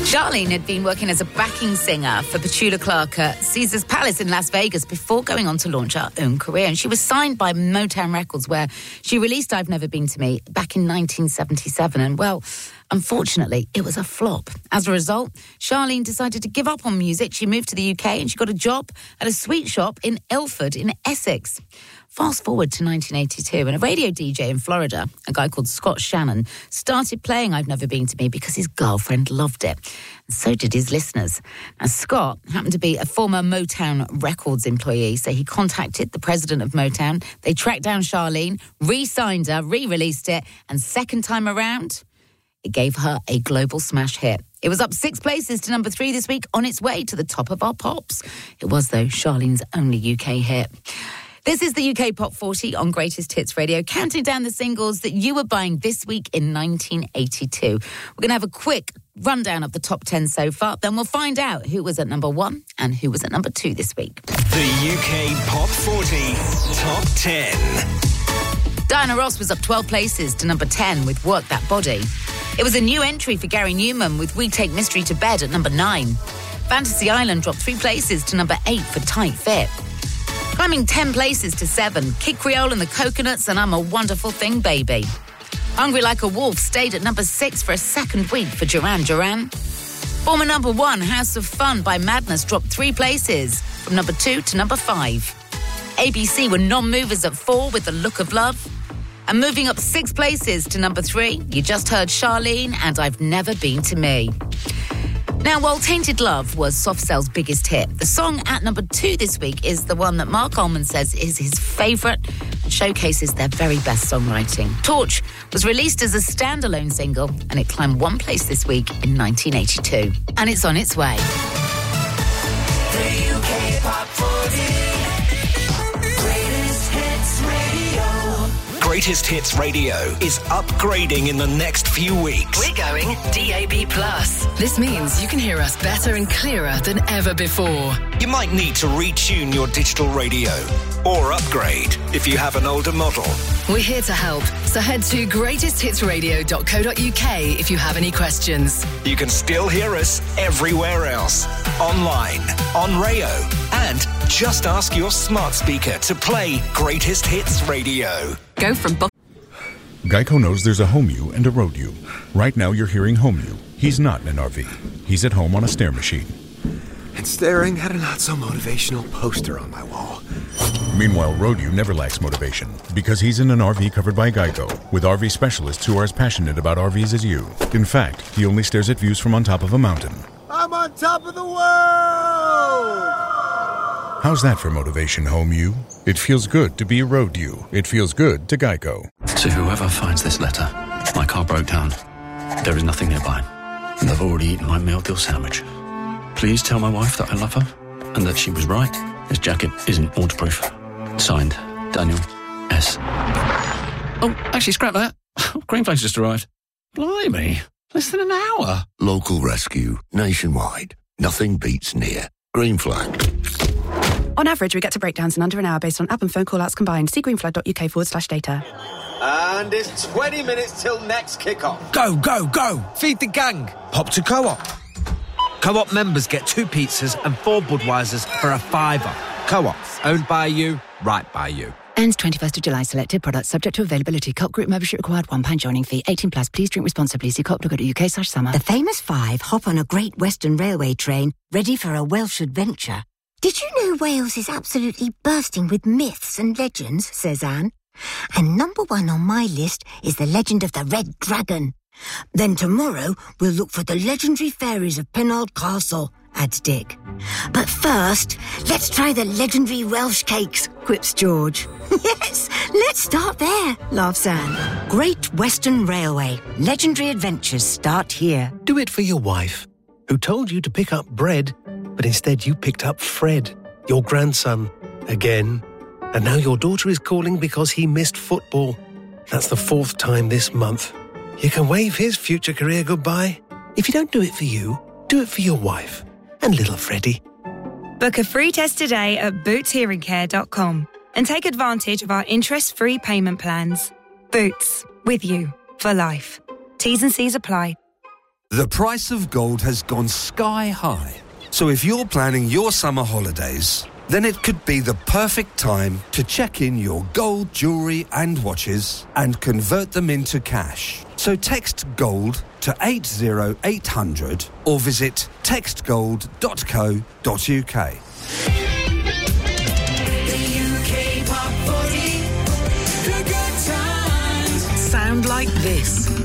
Charlene had been working as a backing singer for Petula Clark at Caesars Palace in Las Vegas before going on to launch her own career. And she was signed by Motown Records, where she released I've Never Been to Me back in 1977. And, well, unfortunately, it was a flop. As a result, Charlene decided to give up on music. She moved to the UK and she got a job at a sweet shop in Ilford in Essex. Fast forward to 1982, and a radio DJ in Florida, a guy called Scott Shannon, started playing I've Never Been to Me because his girlfriend loved it. And so did his listeners. Now, Scott happened to be a former Motown Records employee, so he contacted the president of Motown. They tracked down Charlene, re-signed her, re-released it, and second time around, it gave her a global smash hit. It was up 6 places to number 3 this week, on its way to the top of our pops. It was, though, Charlene's only UK hit. This is the UK Pop 40 on Greatest Hits Radio, counting down the singles that you were buying this week in 1982. We're going to have a quick rundown of the top 10 so far, then we'll find out who was at number 1 and who was at number 2 this week. The UK Pop 40 Top 10. Diana Ross was up 12 places to number 10 with Work That Body. It was a new entry for Gary Newman with We Take Mystery to Bed at number 9. Fantasy Island dropped 3 places to number 8 for Tight Fit. Climbing 10 places to 7, Kid Creole and the Coconuts and I'm a Wonderful Thing, Baby. Hungry Like a Wolf stayed at number 6 for a second week for Duran Duran. Former number 1, House of Fun by Madness dropped 3 places from number 2 to number 5. ABC were non-movers at 4 with The Look of Love. And moving up 6 places to number 3, you just heard Charlene and I've Never Been to Me. Now, while Tainted Love was Soft Cell's biggest hit, the song at number 2 this week is the one that Mark Ullman says is his favourite and showcases their very best songwriting. Torch was released as a standalone single and it climbed 1 place this week in 1982. And it's on its way. The UK Pop 40 Greatest Hits Radio. Greatest Hits Radio is upgrading in the next few weeks. We're going DAB+. This means you can hear us better and clearer than ever before. You might need to retune your digital radio or upgrade if you have an older model. We're here to help, so head to greatesthitsradio.co.uk if you have any questions. You can still hear us everywhere else, online, on Rayo, and just ask your smart speaker to play Greatest Hits Radio. Go from Geico knows there's a home you and a road you. Right now you're hearing home you. He's not in an RV. He's at home on a stair machine. And staring at a not-so-motivational poster on my wall. Meanwhile, road you never lacks motivation because he's in an RV covered by Geico with RV specialists who are as passionate about RVs as you. In fact, he only stares at views from on top of a mountain. I'm on top of the world! How's that for motivation, home you? It feels good to be a road you. It feels good to Geico. To whoever finds this letter, my car broke down. There is nothing nearby, and I've already eaten my meal deal sandwich. Please tell my wife that I love her and that she was right. This jacket isn't waterproof. Signed, Daniel S. Oh, actually, scrap that. Greenflake's just arrived. Blimey, less than an hour. Local rescue, nationwide. Nothing beats near. Green Flag. On average, we get to breakdowns in under an hour based on app and phone call-outs combined. See greenflag.uk/data. And it's 20 minutes till next kick-off. Go, go, go! Feed the gang. Pop to Co-op. Co-op members get 2 pizzas and 4 Budweisers for a £5. Co-op. Owned by you, right by you. Ends 21st of July. Selected products subject to availability. Co-op group membership required. £1 joining fee. 18 plus. Please drink responsibly. See co-op.uk/summer. The famous 5 hop on a Great Western Railway train ready for a Welsh adventure. Did you know Wales is absolutely bursting with myths and legends, says Anne. And number 1 on my list is the legend of the Red Dragon. Then tomorrow we'll look for the legendary fairies of Penarth Castle, adds Dick. But first, let's try the legendary Welsh cakes, quips George. Yes, let's start there, laughs Anne. Great Western Railway. Legendary adventures start here. Do it for your wife, who told you to pick up bread, but instead you picked up Fred, your grandson, again. And now your daughter is calling because he missed football. That's the 4th time this month. You can wave his future career goodbye. If you don't do it for you, do it for your wife and little Freddie. Book a free test today at bootshearingcare.com and take advantage of our interest-free payment plans. Boots, with you for life. T's and C's apply. The price of gold has gone sky high. So if you're planning your summer holidays, then it could be the perfect time to check in your gold jewellery and watches and convert them into cash. So text GOLD to 80800 or visit textgold.co.uk. Sound like this.